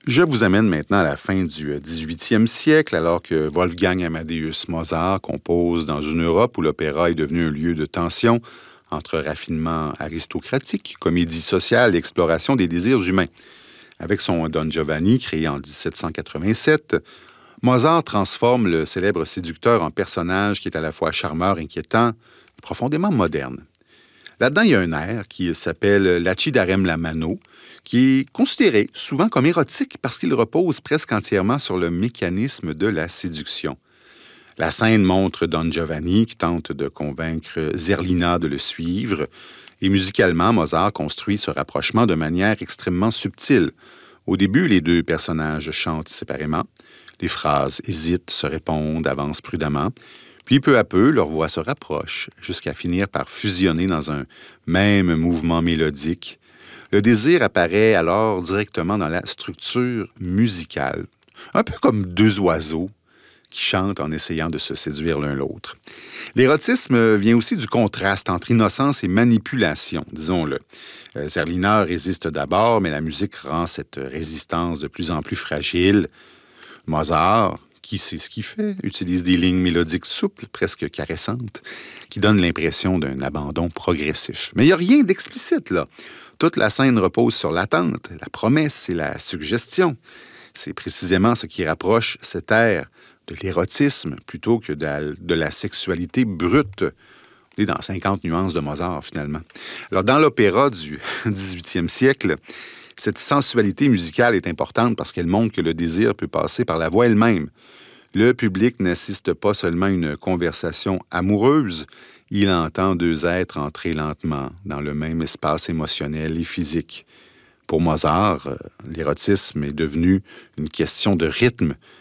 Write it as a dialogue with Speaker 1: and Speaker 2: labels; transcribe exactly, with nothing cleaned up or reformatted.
Speaker 1: Je vous amène maintenant à la fin du dix-huitième siècle, alors que Wolfgang Amadeus Mozart compose dans une Europe où l'opéra est devenu un lieu de tension entre raffinement aristocratique, comédie sociale et exploration des désirs humains. Avec son Don Giovanni, créé en dix-sept cent quatre-vingt-sept, Mozart transforme le célèbre séducteur en personnage qui est à la fois charmeur, inquiétant et profondément moderne. Là-dedans, il y a un air qui s'appelle Lacidarem la Mano, qui est considéré souvent comme érotique parce qu'il repose presque entièrement sur le mécanisme de la séduction. La scène montre Don Giovanni qui tente de convaincre Zerlina de le suivre, et musicalement, Mozart construit ce rapprochement de manière extrêmement subtile. Au début, les deux personnages chantent séparément, les phrases hésitent, se répondent, avancent prudemment, puis peu à peu, leurs voix se rapprochent, jusqu'à finir par fusionner dans un même mouvement mélodique. Le désir apparaît alors directement dans la structure musicale, un peu comme deux oiseaux qui chantent en essayant de se séduire l'un l'autre. L'érotisme vient aussi du contraste entre innocence et manipulation, disons-le. Euh, Zerlina résiste d'abord, mais la musique rend cette résistance de plus en plus fragile. Mozart, qui sait ce qu'il fait, utilise des lignes mélodiques souples, presque caressantes, qui donnent l'impression d'un abandon progressif. Mais il n'y a rien d'explicite, là. Toute la scène repose sur l'attente, la promesse et la suggestion. C'est précisément ce qui rapproche cet air de l'érotisme plutôt que de la, de la sexualité brute. On est dans cinquante nuances de Mozart, finalement. Alors, dans l'opéra du dix-huitième siècle, cette sensualité musicale est importante parce qu'elle montre que le désir peut passer par la voix elle-même. Le public n'assiste pas seulement à une conversation amoureuse, il entend deux êtres entrer lentement dans le même espace émotionnel et physique. Pour Mozart, l'érotisme est devenu une question de rythme,